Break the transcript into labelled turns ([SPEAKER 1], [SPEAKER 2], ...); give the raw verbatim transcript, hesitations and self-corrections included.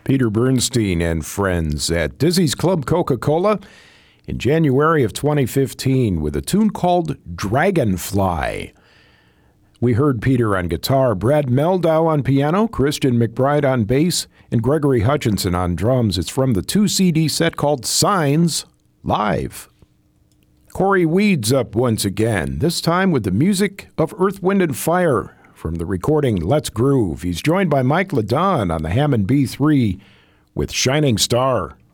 [SPEAKER 1] Peter Bernstein and friends at Dizzy's Club Coca-Cola in January of twenty fifteen with a tune called Dragonfly. We heard Peter on guitar, Brad Meldau on piano, Christian McBride on bass, and Gregory Hutchinson on drums. It's from the two C D set called Signs Live. Corey Weeds up once again, this time with the music of Earth, Wind and Fire from the recording Let's Groove. He's joined by Mike LeDon on the Hammond B three with Shining Star.